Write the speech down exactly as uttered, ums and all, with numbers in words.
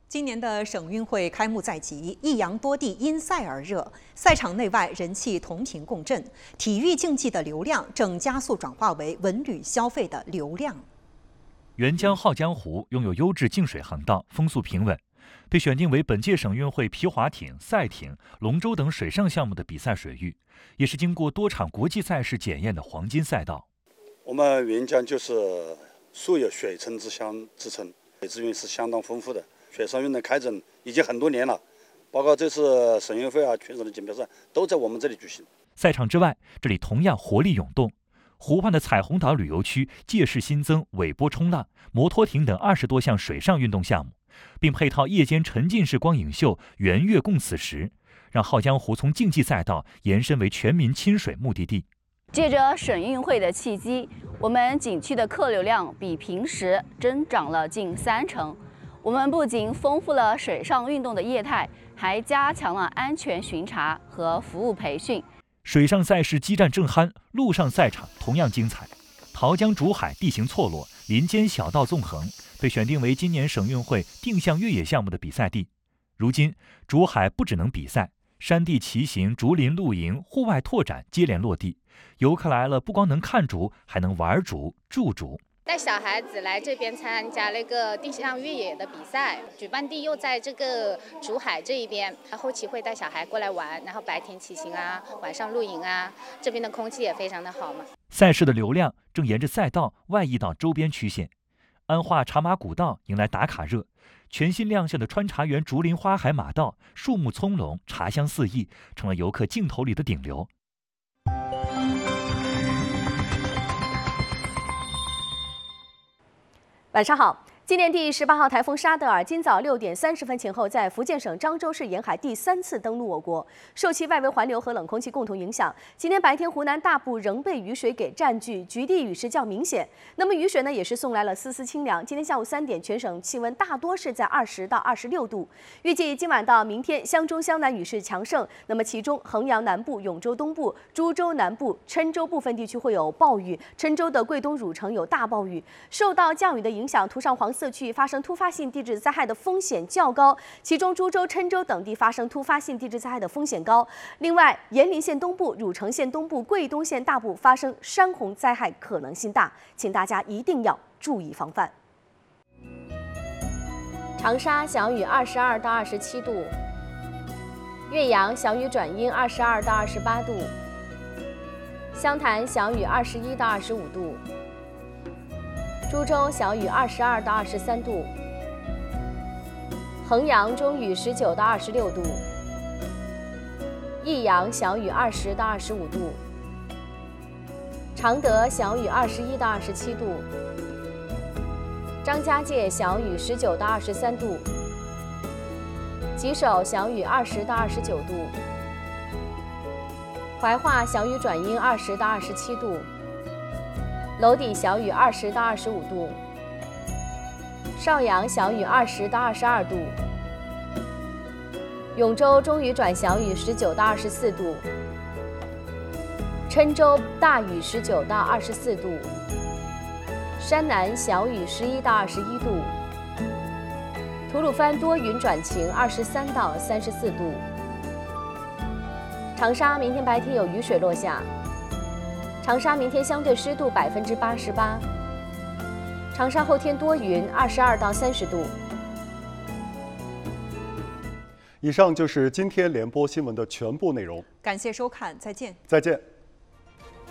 今年的省运会开幕在即，益阳多地因赛而热，赛场内外人气同频共振，体育竞技的流量正加速转化为文旅消费的流量。 沅江浩江湖拥有优质净水航道，风速平稳，被选定为本届省运会皮划艇、赛艇、龙舟等水上项目的比赛水域，也是经过多场国际赛事检验的黄金赛道。 我们沅江就是素有水城之乡之称，水资源是相当丰富的。水上运动开展已经很多年了，包括这次省运会啊、全省的锦标赛都在我们这里举行。 赛场之外，这里同样活力涌动。湖畔的彩虹岛旅游区届时新增尾波冲浪、摩托艇等二十多项水上运动项目，并配套夜间沉浸式光影秀“圆月共此时”，让浩江湖从竞技赛道延伸为全民亲水目的地。 借着省运会的契机，我们景区的客流量比平时增长了近三成。我们不仅丰富了水上运动的业态，还加强了安全巡查和服务培训。 水上赛事激战正酣，陆上赛场同样精彩。桃江竹海地形错落，林间小道纵横，被选定为今年省运会定向越野项目的比赛地。如今，竹海不只能比赛，山地骑行、竹林露营、户外拓展接连落地。游客来了，不光能看竹，还能玩竹、驻竹。 带小孩子来这边参加那个定向越野的比赛，举办地又在这个竹海这一边，后期会带小孩过来玩，然后白天骑行啊，晚上露营啊，这边的空气也非常的好嘛。 赛事的流量正沿着赛道外溢到周边区县，安化茶马古道迎来打卡热，全新亮相的川茶园竹林花海马道，树木葱茏，茶香四溢，成了游客镜头里的顶流。 晚上好，今年第十八号台风沙德尔今早六点三十分前后在福建省漳州市沿海第三次登陆我国，受其外围环流和冷空气共同影响，今天白天湖南大部仍被雨水给占据，局地雨势较明显。那么雨水呢，也是送来了丝丝清凉。今天下午三点，全省气温大多是在二十到二十六度。预计今晚到明天，湘中湘南雨势强盛，那么其中衡阳南部、永州东部、株洲南部、郴州部分地区会有暴雨，郴州的桂东汝城有大暴雨。受到降雨的影响，图上黄色区域发生突发性地质灾害的风险较高，其中株洲、郴州等地发生突发性地质灾害的风险高。另外，延陵县东部、汝城县东部、桂东县大部发生山洪灾害可能性大，请大家一定要注意防范。长沙小雨二十二到二十七度，岳阳小雨转阴二十二到二十八度，湘潭小雨二十一到二十五度。株洲小雨二十二到二十三度，衡阳中雨十九到二十六度，益阳小雨二十到二十五度，常德小雨二十一到二十七度，张家界小雨十九到二十三度，吉首小雨二十到二十九度，怀化小雨转阴二十到二十七度。娄底小雨二十到二十五度，邵阳小雨二十到二十二度，永州中雨转小雨十九到二十四度，郴州大雨十九到二十四度，山南小雨十一到二十一度，吐鲁番多云转晴二十三到三十四度，长沙明天白天有雨水落下。长沙明天相对湿度百分之八十八，长沙后天多云，二十二到三十度。 以上就是今天联播新闻的全部内容， 感谢收看，再见。 再见。